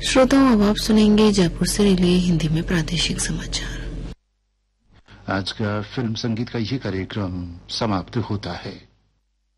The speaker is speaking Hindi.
श्रोताओं, अब आप सुनेंगे जयपुर से रिले हिंदी में प्रादेशिक समाचार। आज का फिल्म संगीत का ये कार्यक्रम समाप्त होता है।